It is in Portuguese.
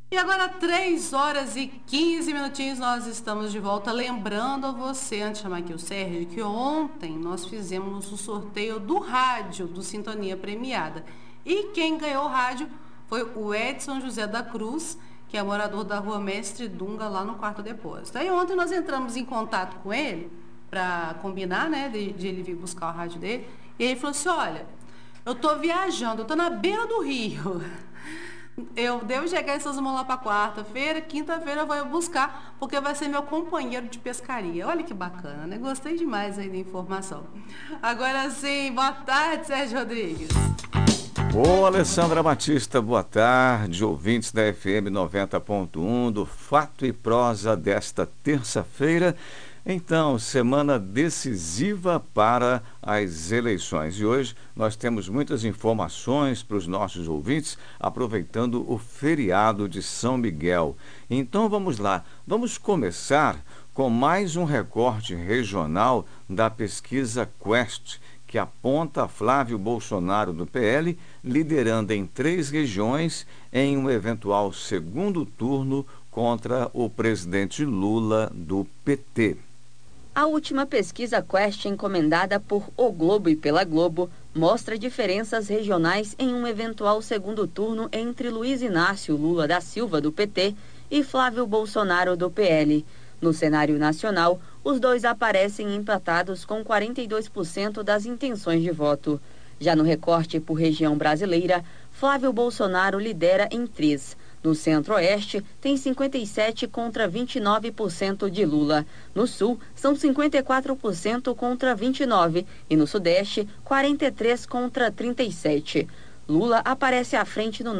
E agora, 3 horas e 15 minutinhos, nós estamos de volta. Lembrando a você, antes de chamar aqui o Sérgio, que ontem nós fizemos o sorteio do rádio do Sintonia Premiada. E quem ganhou o rádio foi o Edson José da Cruz, que é morador da rua Mestre Dunga, lá no Quarto Depósito. Aí ontem nós entramos em contato com ele, para combinar, né, de ele vir buscar o rádio dele. E ele falou assim, olha, eu tô viajando, eu tô na beira do rio. Eu devo chegar em São Simão lá para quarta-feira, quinta-feira eu vou buscar, porque vai ser meu companheiro de pescaria. Olha que bacana, né? Gostei demais aí da informação. Agora sim, boa tarde, Sérgio Rodrigues. Ô, Alessandra Batista, boa tarde, ouvintes da FM 90.1 do Fato e Prosa desta terça-feira. Então, semana decisiva para as eleições. E hoje nós temos muitas informações para os nossos ouvintes, aproveitando o feriado de São Miguel. Então vamos lá, vamos começar com mais um recorte regional da pesquisa Quest, que aponta Flávio Bolsonaro do PL, liderando em 3 regiões em um eventual segundo turno contra o presidente Lula do PT. A última pesquisa Quest, encomendada por O Globo e pela Globo, mostra diferenças regionais em um eventual segundo turno entre Luiz Inácio Lula da Silva, do PT, e Flávio Bolsonaro, do PL. No cenário nacional, os dois aparecem empatados com 42% das intenções de voto. Já no recorte por região brasileira, Flávio Bolsonaro lidera em 3. No Centro-Oeste, tem 57% contra 29% de Lula. No Sul, são 54% contra 29%. E no Sudeste, 43% contra 37%. Lula aparece à frente no